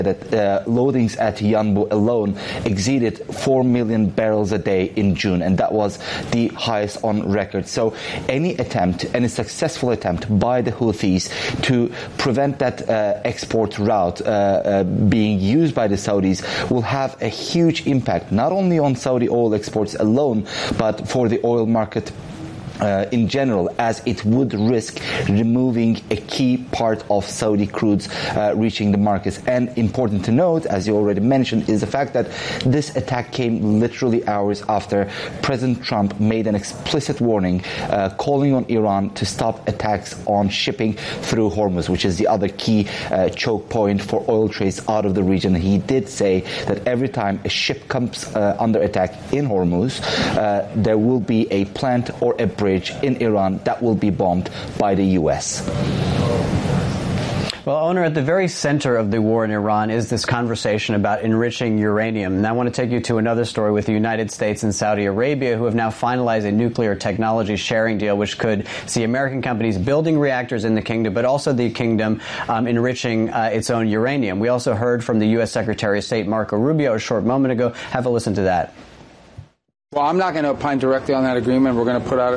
that loadings at Yanbu alone exceeded 4 million barrels a day in June, and that was the highest on record. So any successful attempt by the Houthis to prevent that export route being used by the Saudis will have a huge impact, not only on Saudi oil exports alone, but for the oil market in general, as it would risk removing a key part of Saudi crudes reaching the markets. And important to note, as you already mentioned, is the fact that this attack came literally hours after President Trump made an explicit warning calling on Iran to stop attacks on shipping through Hormuz, which is the other key choke point for oil trades out of the region. He did say that every time a ship comes under attack in Hormuz, there will be a plant or a bridge in Iran that will be bombed by the U.S. Well, Onur, at the very center of the war in Iran is this conversation about enriching uranium. And I want to take you to another story with the United States and Saudi Arabia, who have now finalized a nuclear technology sharing deal, which could see American companies building reactors in the kingdom, but also the kingdom enriching its own uranium. We also heard from the U.S. Secretary of State Marco Rubio a short moment ago. Have a listen to that. Well, I'm not going to opine directly on that agreement. We're going to put out,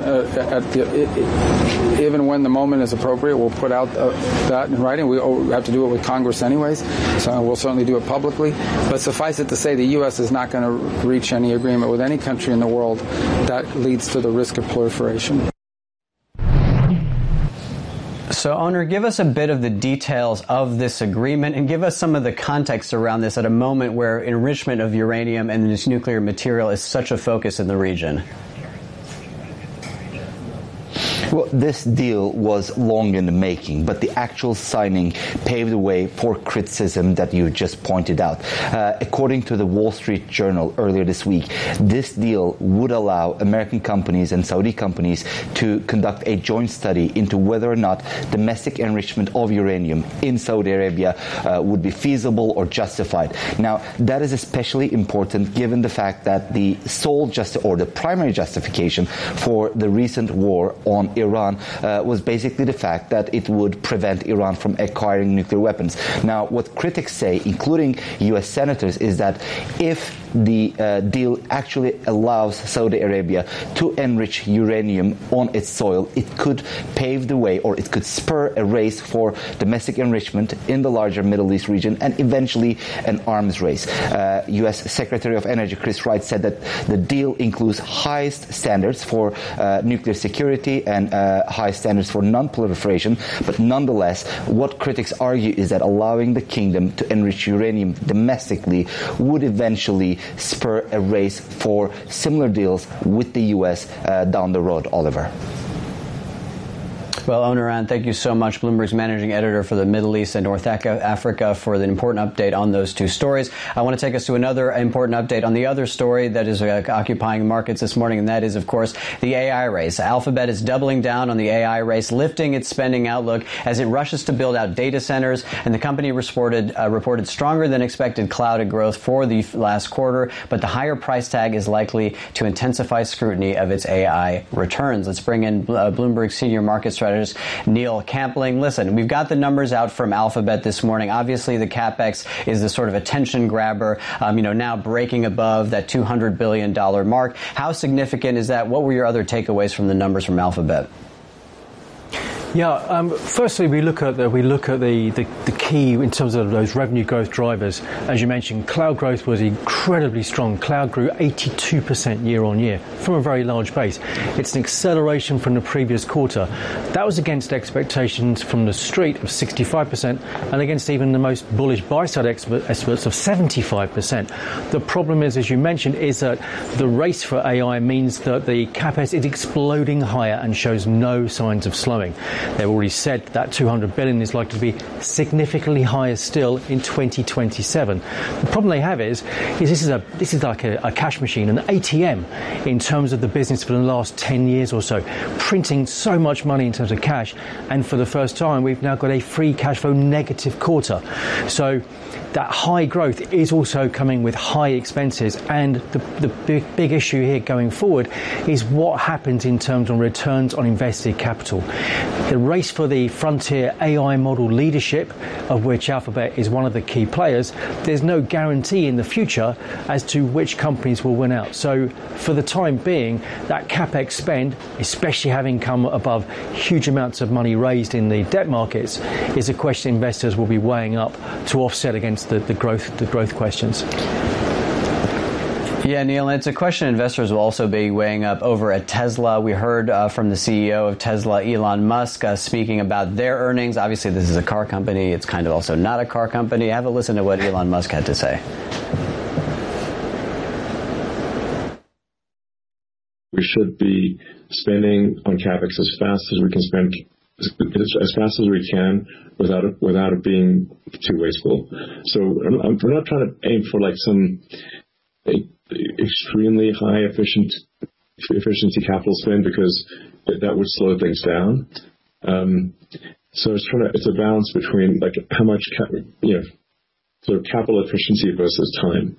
even when the moment is appropriate, we'll put out that in writing. We have to do it with Congress anyways, so we'll certainly do it publicly. But suffice it to say, the U.S. is not going to reach any agreement with any country in the world that leads to the risk of proliferation. So, Onur, give us a bit of the details of this agreement and give us some of the context around this at a moment where enrichment of uranium and this nuclear material is such a focus in the region. Well, this deal was long in the making, but the actual signing paved the way for criticism that you just pointed out. According to the Wall Street Journal earlier this week, this deal would allow American companies and Saudi companies to conduct a joint study into whether or not domestic enrichment of uranium in Saudi Arabia would be feasible or justified. Now, that is especially important given the fact that the the primary justification for the recent war on Iran was basically the fact that it would prevent Iran from acquiring nuclear weapons. Now, what critics say, including U.S. senators, is that if the deal actually allows Saudi Arabia to enrich uranium on its soil, it could pave the way, or it could spur a race for domestic enrichment in the larger Middle East region and eventually an arms race. U.S. Secretary of Energy Chris Wright said that the deal includes highest standards for nuclear security and high standards for non-proliferation, but nonetheless, what critics argue is that allowing the kingdom to enrich uranium domestically would eventually spur a race for similar deals with the U.S. Down the road, Oliver. Well, Onur, thank you so much, Bloomberg's managing editor for the Middle East and North Africa, for the important update on those two stories. I want to take us to another important update on the other story that is occupying markets this morning, and that is, of course, the AI race. Alphabet is doubling down on the AI race, lifting its spending outlook as it rushes to build out data centers, and the company reported stronger than expected cloud growth for the last quarter, but the higher price tag is likely to intensify scrutiny of its AI returns. Let's bring in Bloomberg senior market strategist Neil Campling. Listen, we've got the numbers out from Alphabet this morning. Obviously, the capex is the sort of attention grabber, now breaking above that $200 billion mark. How significant is that? What were your other takeaways from the numbers from Alphabet? Yeah, firstly, we look at the key in terms of those revenue growth drivers. As you mentioned, cloud growth was incredibly strong. Cloud grew 82% year on year from a very large base. It's an acceleration from the previous quarter. That was against expectations from the street of 65% and against even the most bullish buy-side experts of 75%. The problem is, as you mentioned, is that the race for AI means that the CapEx is exploding higher and shows no signs of slowing. They've already said that $200 billion is likely to be significantly higher still in 2027. The problem they have is this is like a cash machine, an ATM in terms of the business for the last 10 years or so, printing so much money in terms of cash, and for the first time we've now got a free cash flow negative quarter. So that high growth is also coming with high expenses, and the big issue here going forward is what happens in terms of returns on invested capital. The race for the frontier AI model leadership, of which Alphabet is one of the key players, there's no guarantee in the future as to which companies will win out. So for the time being, that CapEx spend, especially having come above huge amounts of money raised in the debt markets, is a question investors will be weighing up to offset against the growth questions. Yeah, Neil, it's a question investors will also be weighing up over at Tesla. We heard from the CEO of Tesla, Elon Musk, speaking about their earnings. Obviously, this is a car company. It's kind of also not a car company. Have a listen to what Elon Musk had to say. We should be spending on CapEx as fast as we can spend, as fast as we can, without it being too wasteful. So we're not trying to aim for like some extremely high efficiency capital spend, because that would slow things down. So it's a balance between like how much sort of capital efficiency versus time.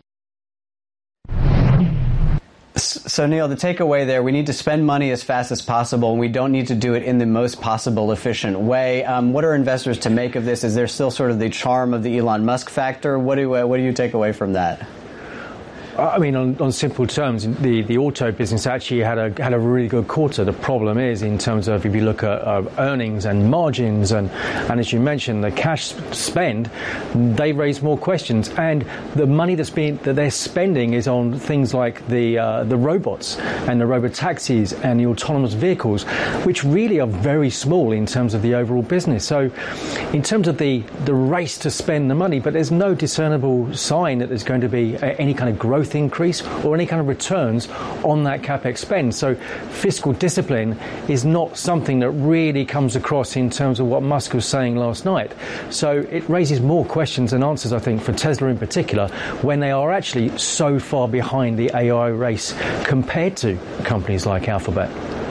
So, Neil, the takeaway there, we need to spend money as fast as possible, and we don't need to do it in the most possible efficient way. What are investors to make of this? Is there still sort of the charm of the Elon Musk factor? What do you take away from that? I mean, on simple terms, the auto business actually had a really good quarter. The problem is, in terms of if you look at earnings and margins, and as you mentioned, the cash spend, they raise more questions. And the money that they're spending is on things like the robots and the robotaxis and the autonomous vehicles, which really are very small in terms of the overall business. So, in terms of the race to spend the money, but there's no discernible sign that there's going to be any kind of growth increase or any kind of returns on that CapEx spend. So fiscal discipline is not something that really comes across in terms of what Musk was saying last night. So it raises more questions than answers, I think, for Tesla in particular, when they are actually so far behind the AI race compared to companies like Alphabet.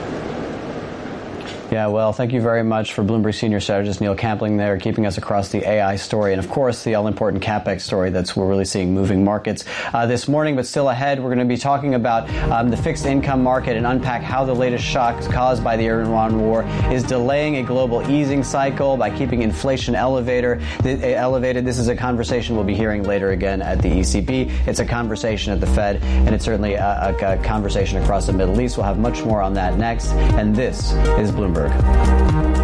Yeah, well, thank you very much for Bloomberg Senior Strategist Neil Campling there, keeping us across the AI story and, of course, the all-important CapEx story we're really seeing moving markets this morning. But still ahead, we're going to be talking about the fixed income market and unpack how the latest shocks caused by the Iran war is delaying a global easing cycle by keeping inflation elevated. This is a conversation we'll be hearing later again at the ECB. It's a conversation at the Fed, and it's certainly a conversation across the Middle East. We'll have much more on that next. And this is Bloomberg.